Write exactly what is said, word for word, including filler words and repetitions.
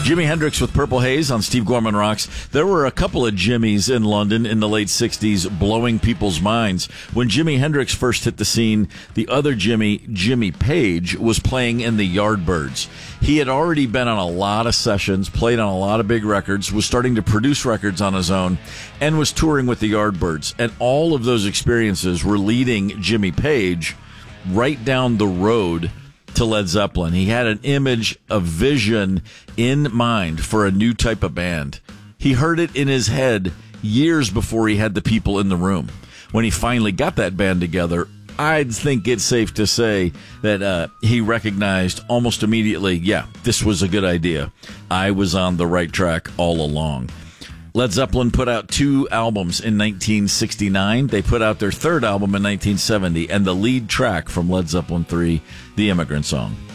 Jimi Hendrix with Purple Haze on Steve Gorman Rocks. There were a couple of Jimmys in London in the late sixties blowing people's minds. When Jimi Hendrix first hit the scene, the other Jimmy, Jimmy Page, was playing in the Yardbirds. He had already been on a lot of sessions, played on a lot of big records, was starting to produce records on his own, and was touring with the Yardbirds. And all of those experiences were leading Jimmy Page right down the road to Led Zeppelin. He had an image, a vision in mind for a new type of band. He heard it in his head years before he had the people in the room. When he finally got that band together, I'd think it's safe to say that uh, he recognized almost immediately, yeah, this was a good idea. I was on the right track all along. Led Zeppelin put out two albums in nineteen sixty-nine. They put out their third album in nineteen seventy, and the lead track from Led Zeppelin three, The Immigrant Song.